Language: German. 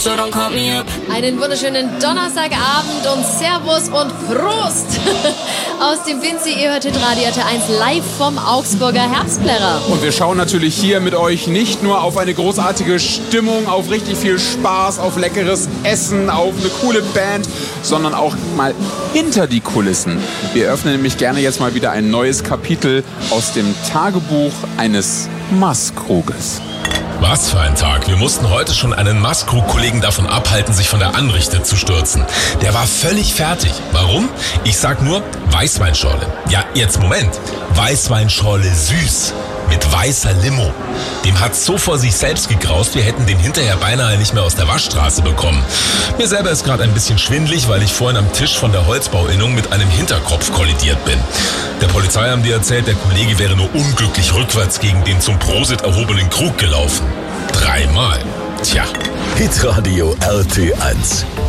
so don't call me up. Einen wunderschönen Donnerstagabend und Servus und Prost aus dem Vinci. Ihr hört Radio 1 live vom Augsburger Herbstplärrer. Und wir schauen natürlich hier mit euch nicht nur auf eine großartige Stimmung, auf richtig viel Spaß, auf leckeres Essen, auf eine coole Band, sondern auch mal hinter die Kulissen. Wir öffnen nämlich gerne jetzt mal wieder ein neues Kapitel aus dem Tagebuch eines Masskruges. Was für ein Tag. Wir mussten heute schon einen Masskrug-Kollegen davon abhalten, sich von der Anrichte zu stürzen. Der war völlig fertig. Warum? Ich sag nur Weißweinschorle. Ja, jetzt Moment. Weißweinschorle süß. Mit weißer Limo. Dem hat's so vor sich selbst gegraust, wir hätten den hinterher beinahe nicht mehr aus der Waschstraße bekommen. Mir selber ist gerade ein bisschen schwindelig, weil ich vorhin am Tisch von der Holzbauinnung mit einem Hinterkopf kollidiert bin. Der Polizei haben die erzählt, der Kollege wäre nur unglücklich rückwärts gegen den zum Prosit erhobenen Krug gelaufen. 3-mal. Tja. Hitradio RT1.